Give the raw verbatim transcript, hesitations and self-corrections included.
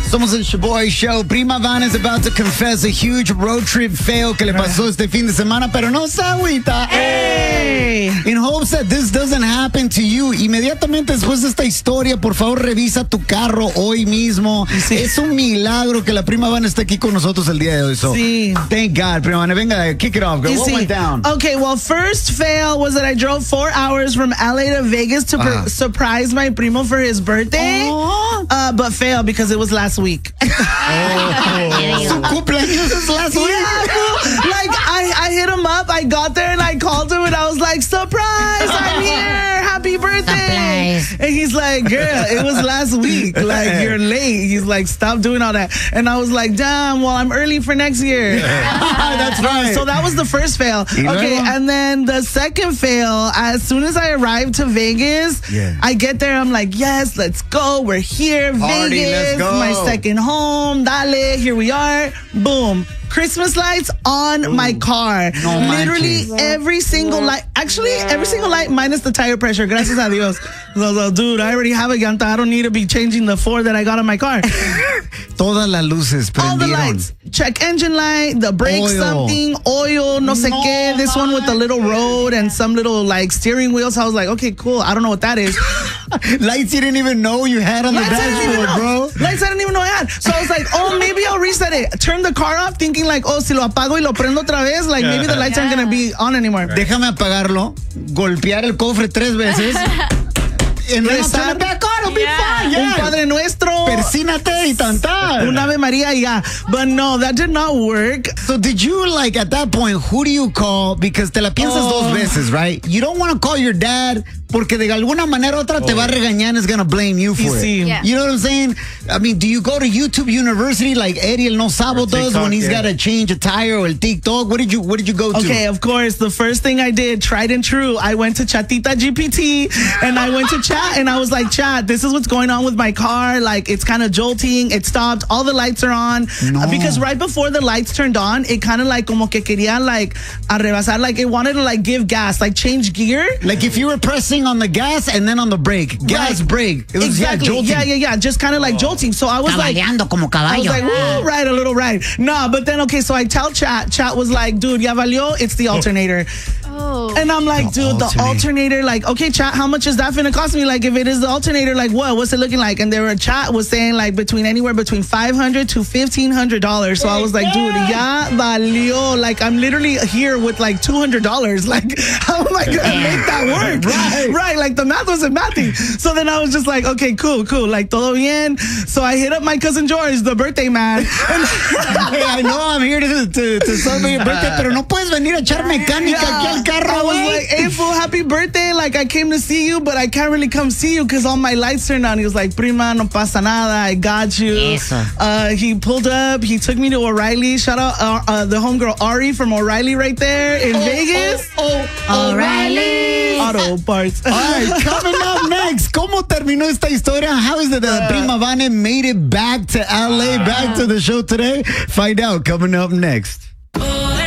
Somos el Shaboy Show. Prima Van is about to confess a huge road trip fail que le pasó este fin de semana, pero no se agüita. Hey. In hopes that this doesn't happen to you. Inmediatamente después de esta historia, por favor, revisa tu carro hoy mismo. Sí. Es un milagro que la Prima Van esté aquí con nosotros el día de hoy. So, sí. Thank God, Prima Van. Venga, kick it off, girl. What Sí. went down? Okay, well, first fail was that I drove four hours from L A to Vegas to Ah. per- surprise my primo for his birthday. Aww. Uh, but fail because it was last week. Su cumpleaños es last week. Yeah, like I, I hit him up. I got there and I called him and I was like, surprise, I'm here. Happy birthday. Surprise. And he's like, girl, it was last week. Like, you're late. He's like, stop doing all that. And I was like, damn, well, I'm early for next year. That's right. So that was the first fail. Y luego? Okay, and then the second fail, as soon as I arrived to Vegas, Yeah. I get there, I'm like, yes, let's go. We're here, Party, Vegas, let's go. my second home. Dale, here we are. Boom. Christmas lights on my car. No Literally manches. every single light. Actually, every single light minus the tire pressure. Gracias a Dios. So I was like, dude, I already have a llanta. I don't need to be changing the four that I got on my car. Todas las luces prendieron. All the lights. Check engine light, the brake Oil. something, oil, no sé No qué. This one with the little road and some little like steering wheel. So I was like, okay, cool. I don't know what that is. Lights you didn't even know you had on the Lights I didn't even dashboard, know. bro. Lights I didn't even know I had. So I was like, oh, maybe I'll reset it. Turn the car off thinking like, oh, si lo apago y lo prendo otra vez, like maybe the lights aren't going to be on anymore. Déjame apagarlo, golpear el cofre tres veces. And then I'll turn it back on, it'll be fine. Un Yeah. Padre Nuestro. Persínate y tantar. Un Ave María y ya. But no, that did not work. So did you, like, at that point, who do you call? Because te la piensas Oh. dos veces, right? You don't want to call your dad porque de alguna manera u otra te va a regañar and is going to blame you for Y it. sí. Yeah. You know what I'm saying? I mean, do you go to YouTube University like Eddie El No Sabo does TikTok, when he's yeah. got to change a tire or el TikTok? What did you What did you go to? Okay, of course, the first thing I did, tried and true, I went to Chatita G P T and I went to chat and I was like, chat, this is what's going on with my car. Like, it's kind of jolting. It stopped. All the lights are on. No. Uh, because right before the lights turned on, it kind of like como que quería like arrebasar, like it wanted to like give gas, like change gear. Like if you were pressing on the gas and then on the brake. Gas, Right. brake. It was, Exactly. yeah, jolting. Yeah, yeah, yeah. Just kind of like jolting. So I was like, Cabaleando como I was caballo. like, woo, right, a little right. Nah, but then, okay, so I tell Chat. Chat was like, dude, ya valió, it's the alternator. Oh. And I'm like, The dude, the alternator. alternator, like, okay, Chat, how much is that finna cost me? Like, if it is the alternator, like, what? What's it looking like? And there were, Chat was saying, like, between anywhere between five hundred dollars to fifteen hundred dollars. So I was like, dude, ya valió. Like, I'm literally here with, like, two hundred dollars. Like, how am I going to make that work? Right. Right, like, the math wasn't mathing. So then I was just like, okay, cool, cool. Like, todo bien. So I hit up my cousin George, the birthday man. And Hey, I know I'm here to, to, to celebrate your birthday, pero no puedes venir a echar mecánica aquí al I carro, was güey. like, hey, fool, happy birthday. Like, I came to see you, but I can't really come see you because all my lights turned on. He was like, prima, no pasa nada. I got you. Eso. Uh, he pulled up. He took me to O'Reilly. Shout out uh, uh, the homegirl Ari from O'Reilly right there in Vegas. Oh, oh, O'Reilly. Auto parts. All right, coming up next, ¿cómo terminó esta historia? How is it that Prima Vane made it back to L A, back to the show today? Find out coming up next.